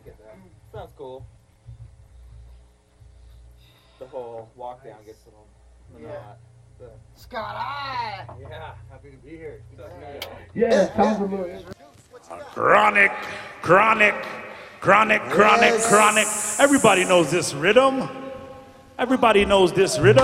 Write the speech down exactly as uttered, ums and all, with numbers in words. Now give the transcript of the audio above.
it. That sounds cool. The whole walk down gets a little monotone. The... Scott, I. Yeah, happy to be here. Yeah, sounds a little. Chronic, chronic, chronic, chronic, Yes. chronic. Everybody knows this rhythm. Everybody knows this rhythm.